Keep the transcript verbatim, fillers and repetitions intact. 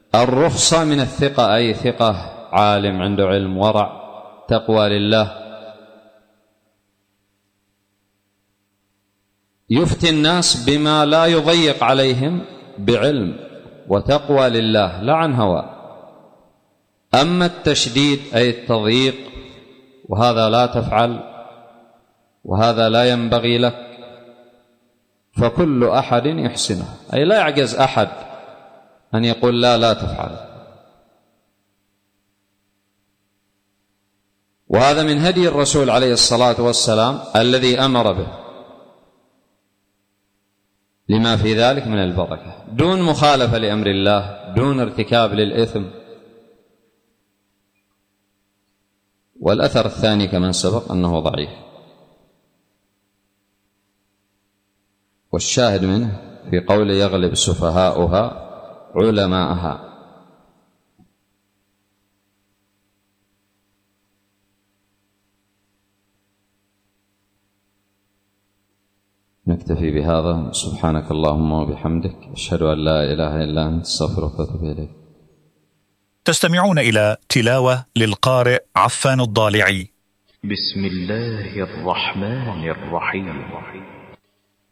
الرخصة من الثقة، أي ثقة، عالم عنده علم، ورع، تقوى لله، يفتي الناس بما لا يضيق عليهم بعلم وتقوى لله لا عن هوى. أما التشديد أي التضييق، وهذا لا تفعل وهذا لا ينبغي لك، فكل أحد يحسنه، أي لا يعجز أحد أن يقول لا لا تفعل. وهذا من هدي الرسول عليه الصلاة والسلام الذي أمر به، لما في ذلك من البركة، دون مخالفة لأمر الله، دون ارتكاب للإثم. والأثر الثاني كمن سبق أنه ضعيف، والشاهد منه في قول يغلب سفهاؤها علماءها. نكتفي بهذا. سبحانك اللهم وبحمدك، أشهد أن لا إله إلا أنت، استغفرك وأتوب إليك. تستمعون إلى تلاوة للقارئ عفان الضالعي. بسم الله الرحمن الرحيم.